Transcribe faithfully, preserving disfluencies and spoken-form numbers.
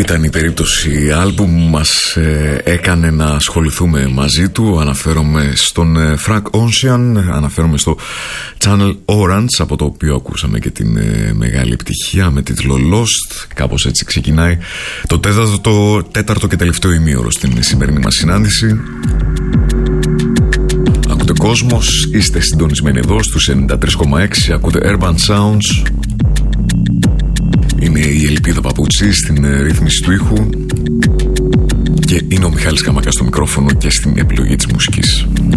ήταν η περίπτωση άλμπουμ που μας ε, έκανε να ασχοληθούμε μαζί του. Αναφέρομαι στον ε, Frank Ocean, αναφέρομαι στο Channel Orange, από το οποίο ακούσαμε και την ε, μεγάλη επιτυχία με τίτλο Lost. Κάπως έτσι ξεκινάει το τέταρτο, το τέταρτο και τελευταίο ημίωρο στην σημερινή μας συνάντηση. Ακούτε Κόσμος, είστε συντονισμένοι εδώ στους ενενήντα τρία κόμμα έξι, ακούτε Urban Sounds. Είναι η Ελπίδα Παπούτσι στην ρύθμιση του ήχου και είναι ο Μιχάλης Καμακάς στο μικρόφωνο και στην επιλογή της μουσικής.